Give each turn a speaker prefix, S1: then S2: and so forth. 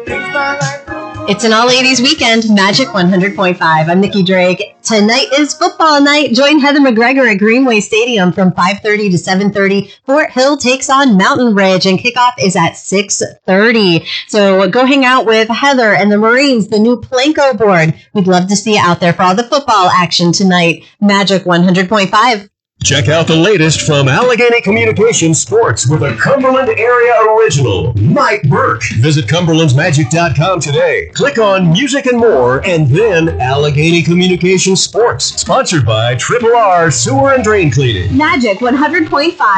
S1: It's an all-ladies weekend, Magic 100.5. I'm Nikki Drake. Tonight is football night. Join Heather McGregor at Greenway Stadium from 5:30 to 7:30. Fort Hill takes on Mountain Ridge, and kickoff is at 6:30. So go hang out with Heather and the Marines, the new Planko board. We'd love to see you out there for all the football action tonight. Magic 100.5.
S2: Check out the latest from Allegheny Communications Sports with a Cumberland area original, Mike Burke. Visit Cumberland'sMagic.com today. Click on Music and More, and then Allegheny Communications Sports. Sponsored by Triple R Sewer and Drain Cleaning.
S1: Magic 100.5.